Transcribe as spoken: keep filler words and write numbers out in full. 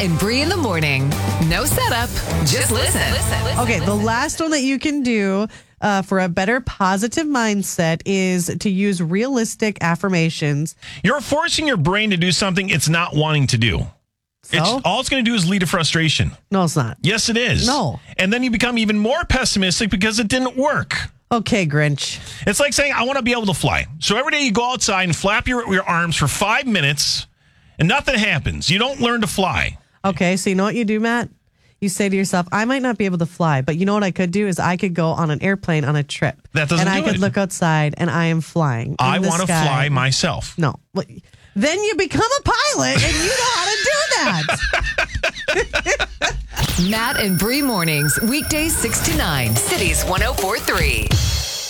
and Bree in the morning. No setup, just listen. listen, listen Okay, the last one that you can do uh, for a better positive mindset is to use realistic affirmations. You're forcing your brain to do something it's not wanting to do. So? It's, all it's going to do is lead to frustration. No, it's not. Yes, it is. No. And then you become even more pessimistic because it didn't work. Okay, Grinch. It's like saying, I want to be able to fly. So every day you go outside and flap your, your arms for five minutes and nothing happens. You don't learn to fly. Okay, so you know what you do, Matt? You say to yourself, I might not be able to fly, but you know what I could do is I could go on an airplane on a trip. That doesn't And I do could it. look outside and I am flying. I want to fly myself. No. Well, then you become a pilot and you know how to do that. Matt and Bree mornings, weekdays six to nine. Cities one oh four three.